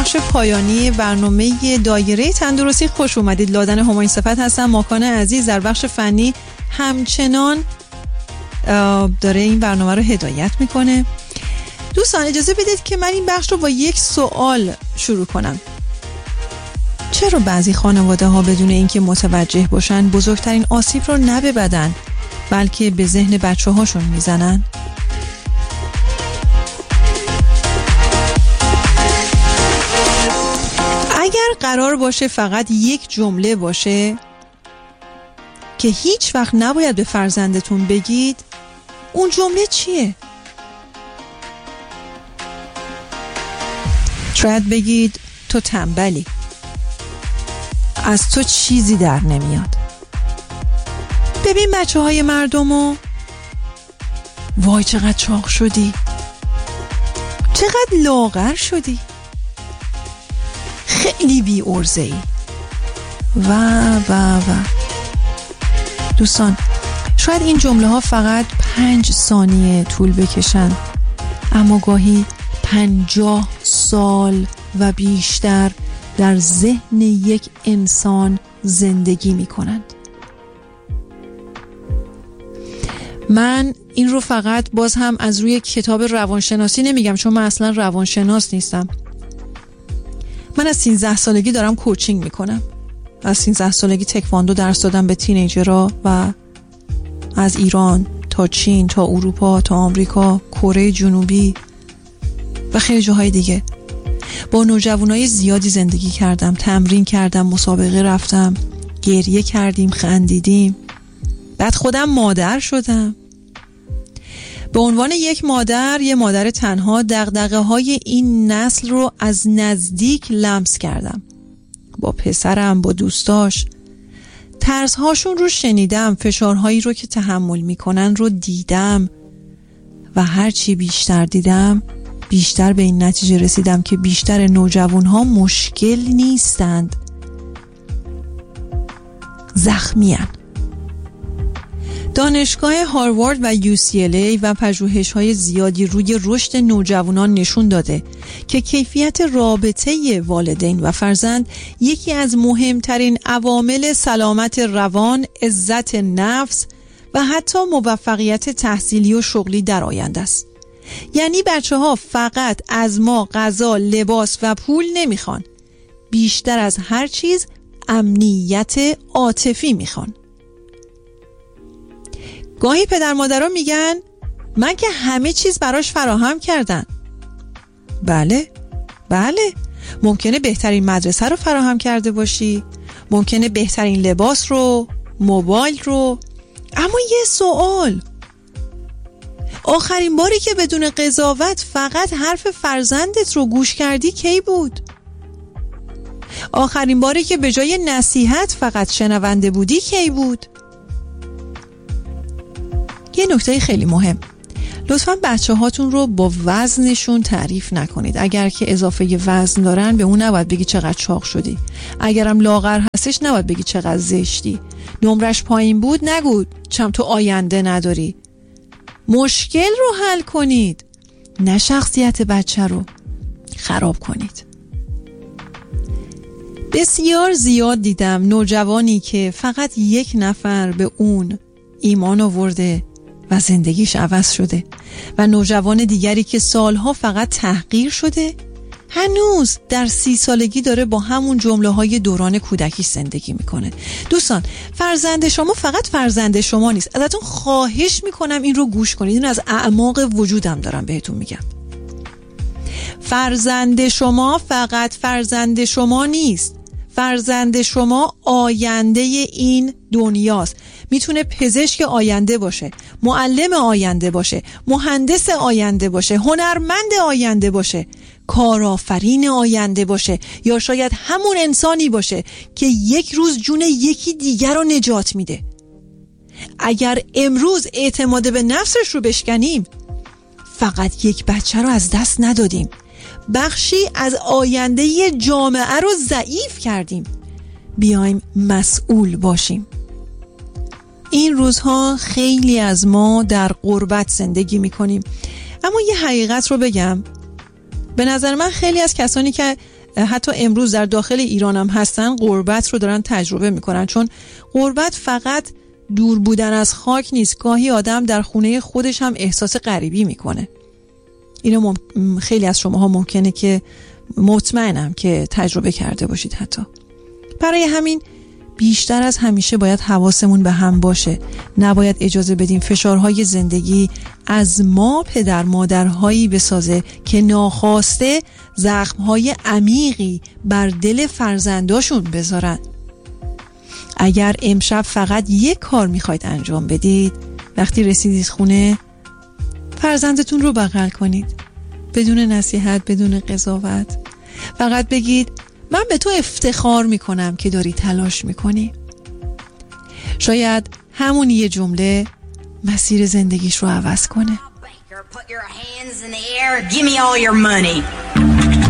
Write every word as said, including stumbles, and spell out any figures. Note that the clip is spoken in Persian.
بخش پایانی برنامه دایره تندرستی خوش اومدید. لادن همایون صفت هستم. ماکان عزیز در بخش فنی همچنان داره این برنامه رو هدایت میکنه. دوستان اجازه بدید که من این بخش رو با یک سوال شروع کنم. چرا بعضی خانواده ها بدون اینکه متوجه باشن بزرگترین آسیب رو نه به بدن بلکه به ذهن بچه هاشون میزنن؟ اگر قرار باشه فقط یک جمله باشه که هیچ وقت نباید به فرزندتون بگید، اون جمله چیه؟ شاید بگید تو تنبلی، از تو چیزی در نمیاد. ببین بچه های مردمو، وای چقدر چاق شدی، چقدر لاغر شدی، خیلی بی ارزه ای و و و دوستان شاید این جمله ها فقط پنج ثانیه طول بکشن، اما گاهی پنجاه سال و بیشتر در ذهن یک انسان زندگی می کنند. من این رو فقط باز هم از روی کتاب روانشناسی نمیگم، چون من اصلا روانشناس نیستم. من از سیزده سالگی دارم کوچینگ میکنم. از سیزده سالگی تکواندو درس دادم به تینیجرها و از ایران تا چین تا اروپا تا آمریکا، کره جنوبی و خیلی جاهای دیگه با نوجوانای زیادی زندگی کردم، تمرین کردم، مسابقه رفتم، گریه کردیم، خندیدیم. بعد خودم مادر شدم. به عنوان یک مادر، یه مادر تنها، دغدغه های این نسل رو از نزدیک لمس کردم. با پسرم، با دوستاش، ترس هاشون رو شنیدم، فشارهایی رو که تحمل میکنن رو دیدم و هرچی بیشتر دیدم بیشتر به این نتیجه رسیدم که بیشتر نوجوان ها مشکل نیستند، زخمین. دانشگاه هاروارد و یو سی ال ای و پژوهش‌های زیادی روی رشد نوجوانان نشون داده که کیفیت رابطه والدین و فرزند یکی از مهمترین عوامل سلامت روان، عزت نفس و حتی موفقیت تحصیلی و شغلی در آینده است. یعنی بچه ها فقط از ما غذا، لباس و پول نمیخوان، بیشتر از هر چیز امنیت عاطفی میخوان. گاهی پدر مادرها میگن من که همه چیز براش فراهم کردن. بله بله ممکنه بهترین مدرسه رو فراهم کرده باشی، ممکنه بهترین لباس رو، موبایل رو، اما یه سوال، آخرین باری که بدون قضاوت فقط حرف فرزندت رو گوش کردی کی بود؟ آخرین باری که به جای نصیحت فقط شنونده بودی کی بود؟ یه نکته خیلی مهم، لطفاً بچه هاتون رو با وزنشون تعریف نکنید. اگر که اضافه وزن دارن به اون نباید بگی چقدر چاق شدی. اگرم لاغر هستش نباید بگی چقدر زشتی. نمرش پایین بود نگو چم تو آینده نداری. مشکل رو حل کنید، نه شخصیت بچه رو خراب کنید. بسیار زیاد دیدم نوجوانی که فقط یک نفر به اون ایمان آورده و زندگیش عوض شده و نوجوان دیگری که سالها فقط تحقیر شده هنوز در سی سالگی داره با همون جمله های دوران کودکی زندگی میکنه. دوستان فرزند شما فقط فرزند شما نیست. ازتون خواهش میکنم این رو گوش کنید. این از اعماق وجودم دارم بهتون میگم. فرزند شما فقط فرزند شما نیست. فرزند شما آینده این دنیاست. میتونه پزشک آینده باشه، معلم آینده باشه، مهندس آینده باشه، هنرمند آینده باشه، کارآفرین آینده باشه، یا شاید همون انسانی باشه که یک روز جون یکی دیگر رو نجات میده. اگر امروز اعتماد به نفسش رو بشکنیم، فقط یک بچه رو از دست ندادیم، بخشی از آینده جامعه رو ضعیف کردیم. بیایم مسئول باشیم. این روزها خیلی از ما در غربت زندگی میکنیم، اما یه حقیقت رو بگم، به نظر من خیلی از کسانی که حتی امروز در داخل ایران هم هستن غربت رو دارن تجربه میکنن، چون غربت فقط دور بودن از خاک نیست، گاهی آدم در خونه خودش هم احساس غریبی میکنه. اینو مم... خیلی از شماها ممکنه که مطمئنم که تجربه کرده باشید حتی. برای همین بیشتر از همیشه باید حواسمون به هم باشه. نباید اجازه بدیم فشارهای زندگی از ما پدر مادرهایی بسازه که ناخواسته زخمهای عمیقی بر دل فرزنداشون بذارن. اگر امشب فقط یک کار میخواید انجام بدید، وقتی رسیدید خونه فرزندتون رو بغل کنید، بدون نصیحت، بدون قضاوت. فقط بگید من به تو افتخار میکنم که داری تلاش میکنی. شاید همون یه جمله مسیر زندگیش رو عوض کنه. Put your hands in the air, give me all your money.